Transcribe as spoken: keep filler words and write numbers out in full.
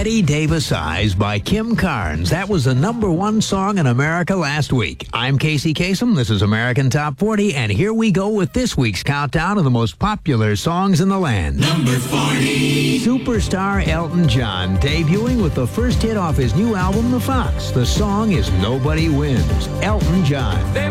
Betty Davis Eyes by Kim Carnes. That was the number one song in America last week. I'm Casey Kasem. This is American Top forty, and here we go with this week's countdown of the most popular songs in the land. Number forty. Superstar Elton John debuting with the first hit off his new album, The Fox. The song is Nobody Wins. Elton John. They